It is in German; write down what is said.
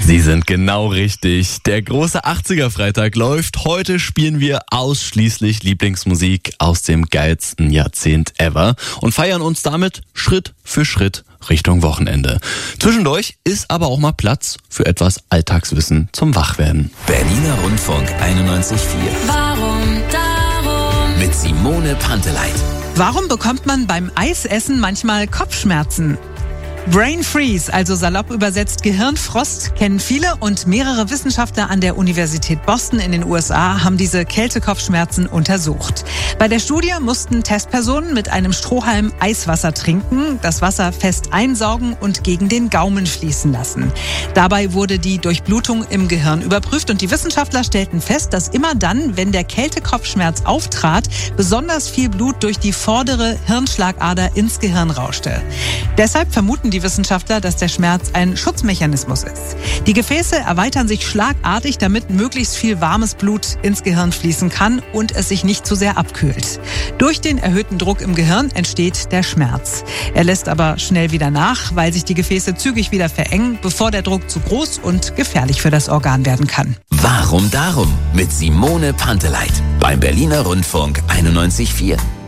Sie sind genau richtig. Der große 80er-Freitag läuft. Heute spielen wir ausschließlich Lieblingsmusik aus dem geilsten Jahrzehnt ever und feiern uns damit Schritt für Schritt Richtung Wochenende. Zwischendurch ist aber auch mal Platz für etwas Alltagswissen zum Wachwerden. Berliner Rundfunk 91.4. Warum darum? Mit Simone Panteleit. Warum bekommt man beim Eisessen manchmal Kopfschmerzen? Brain Freeze, also salopp übersetzt Gehirnfrost, kennen viele und mehrere Wissenschaftler an der Universität Boston in den USA haben diese Kältekopfschmerzen untersucht. Bei der Studie mussten Testpersonen mit einem Strohhalm Eiswasser trinken, das Wasser fest einsaugen und gegen den Gaumen fließen lassen. Dabei wurde die Durchblutung im Gehirn überprüft und die Wissenschaftler stellten fest, dass immer dann, wenn der Kältekopfschmerz auftrat, besonders viel Blut durch die vordere Hirnschlagader ins Gehirn rauschte. Deshalb vermuten die Wissenschaftler, dass der Schmerz ein Schutzmechanismus ist. Die Gefäße erweitern sich schlagartig, damit möglichst viel warmes Blut ins Gehirn fließen kann und es sich nicht zu sehr abkühlt. Durch den erhöhten Druck im Gehirn entsteht der Schmerz. Er lässt aber schnell wieder nach, weil sich die Gefäße zügig wieder verengen, bevor der Druck zu groß und gefährlich für das Organ werden kann. Warum darum? Mit Simone Panteleit. Beim Berliner Rundfunk 91.4.